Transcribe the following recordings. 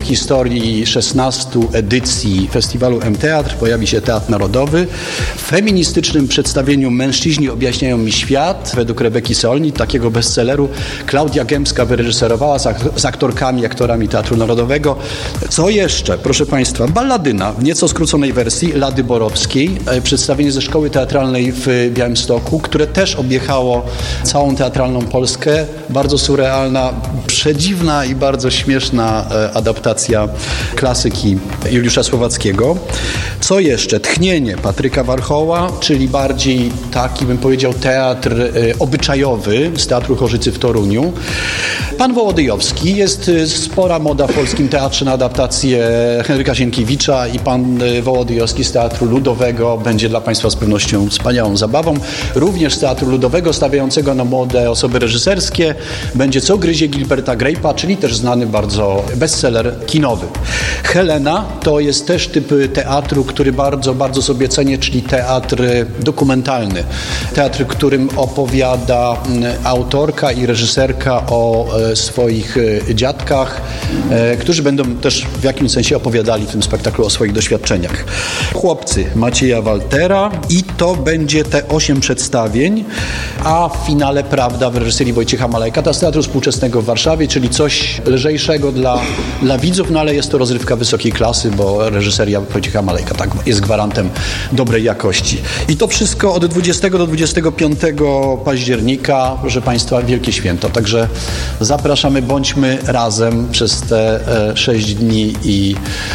historii 16 edycji festiwalu M-Teatr pojawi się Teatr Narodowy. W feministycznym przedstawieniu Mężczyźni objaśniają mi świat według Rebeki Solnit, takiego bestselleru, Klaudia Gębska wyreżyserowała z aktorami Teatru Narodowego. Co jeszcze? Proszę Państwa, balladyna w nieco skróconej wersji Lady Borowskiej, przedstawienie ze Szkoły Teatralnej w Białymstoku, które też objechało całą teatralną Polskę. Bardzo surrealna, przedziwna i bardzo śmieszna adaptacja klasyki Juliusza Słowackiego. Co jeszcze? Tchnienie Patryka Warchoła, czyli bardziej taki, bym powiedział, teatr obyczajowy z Teatru Chorzycy w Toruniu. Pan Wołodyjowski. Jest spora moda w polskim teatrze na adaptację Henryka Sienkiewicza i pan Wołodyjowski z Teatru Ludowego będzie dla Państwa z pewnością wspaniałą zabawą. Również z Teatru Ludowego, stawiającego na młode osoby reżyserskie, będzie Co gryzie Gilberta Grape'a, czyli też znany bardzo bestseller kinowy. Helena to jest też typ teatru, który bardzo, bardzo sobie cenię, czyli teatr dokumentalny. Teatr, w którym opowiada autorka i reżyserka o swoich dziadkach, którzy będą też w jakimś sensie opowiadali w tym spektaklu o swoich doświadczeniach. Chłopcy Macieja Waltera i to będzie te 8 przedstawień, a w finale Prawda w reżyserii Wojciecha Malejka z Teatru Współczesnego w Warszawie, czyli coś lżejszego dla widzów, no ale jest to rozrywka wysokiej klasy, bo reżyseria Wojciecha Malejka tak jest gwarantem dobrej jakości. I to wszystko od 20 do 25 października, proszę Państwa, wielkie święto. Także zapraszamy, bądźmy razem przez te 6 dni i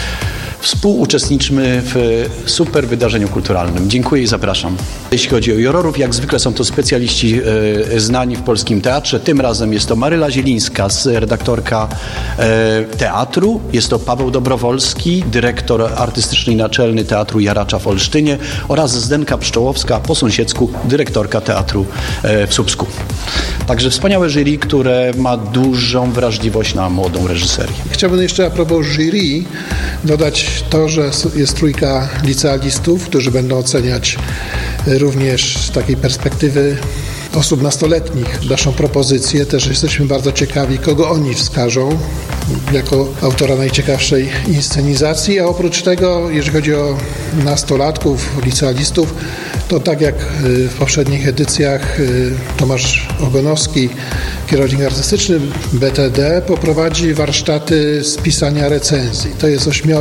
współuczestniczmy w super wydarzeniu kulturalnym. Dziękuję i zapraszam. Jeśli chodzi o jurorów, jak zwykle są to specjaliści znani w polskim teatrze. Tym razem jest to Maryla Zielińska, redaktorka teatru. Jest to Paweł Dobrowolski, dyrektor artystyczny i naczelny Teatru Jaracza w Olsztynie oraz Zdenka Pszczołowska, po sąsiedzku dyrektorka teatru w Słupsku. Także wspaniałe jury, które ma dużą wrażliwość na młodą reżyserię. Chciałbym jeszcze a propos jury dodać to, że jest trójka licealistów, którzy będą oceniać również z takiej perspektywy osób nastoletnich naszą propozycję. Też jesteśmy bardzo ciekawi, kogo oni wskażą jako autora najciekawszej inscenizacji, a oprócz tego, jeżeli chodzi o nastolatków, licealistów, to tak jak w poprzednich edycjach Tomasz Ogonowski, kierownik artystyczny BTD, poprowadzi warsztaty z pisania recenzji. To jest 8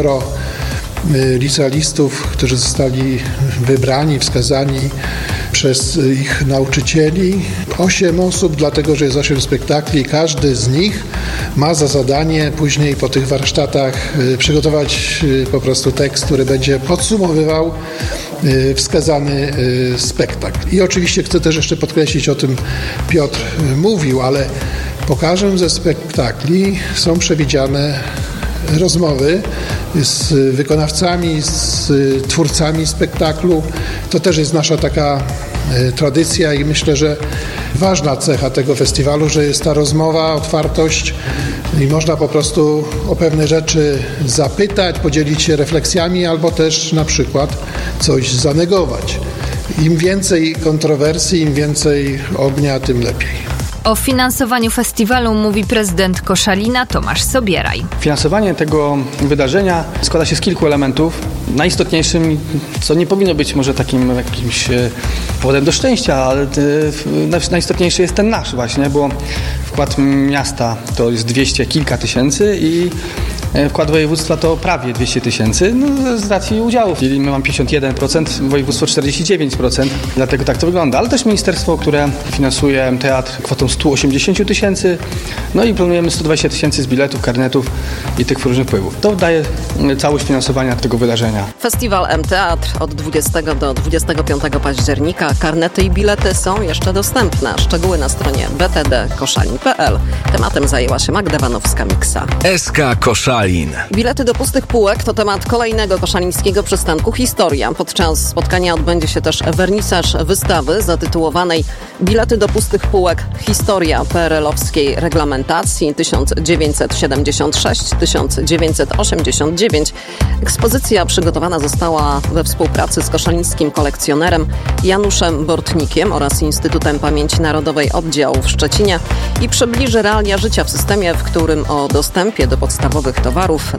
licealistów, którzy zostali wybrani, wskazani przez ich nauczycieli. 8 osób, dlatego że jest 8 spektakli. Każdy z nich ma za zadanie później po tych warsztatach przygotować po prostu tekst, który będzie podsumowywał wskazany spektakl. I oczywiście chcę też jeszcze podkreślić, o tym Piotr mówił, ale po każdym ze spektakli są przewidziane rozmowy z wykonawcami, z twórcami spektaklu. To też jest nasza taka tradycja i myślę, że ważna cecha tego festiwalu, że jest ta rozmowa, otwartość i można po prostu o pewne rzeczy zapytać, podzielić się refleksjami albo też na przykład coś zanegować. Im więcej kontrowersji, im więcej ognia, tym lepiej. O finansowaniu festiwalu mówi prezydent Koszalina Tomasz Sobieraj. Finansowanie tego wydarzenia składa się z kilku elementów. Najistotniejszym, co nie powinno być może takim jakimś powodem do szczęścia, ale najistotniejszy jest ten nasz właśnie, bo wkład miasta to jest 200 kilka tysięcy i wkład województwa to prawie 200 tysięcy, z racji udziałów. Czyli my mamy 51%, województwo 49%, dlatego tak to wygląda. Ale też ministerstwo, które finansuje teatr kwotą 180 tysięcy, no i planujemy 120 tysięcy z biletów, karnetów i tych różnych wpływów. To daje całość finansowania tego wydarzenia. Festiwal M-Teatr od 20 do 25 października. Karnety i bilety są jeszcze dostępne. Szczegóły na stronie btdkoszalin.pl. Tematem zajęła się Magda Wanowska-Miksa. SK Koszalin. Bilety do pustych półek to temat kolejnego koszalińskiego przystanku Historia. Podczas spotkania odbędzie się też wernisaż wystawy zatytułowanej Bilety do pustych półek. Historia PRL-owskiej reglamentacji 1976-1989. Ekspozycja przygotowana została we współpracy z koszalińskim kolekcjonerem Januszem Bortnikiem oraz Instytutem Pamięci Narodowej Oddział w Szczecinie i przybliży realia życia w systemie, w którym o dostępie do podstawowych towarów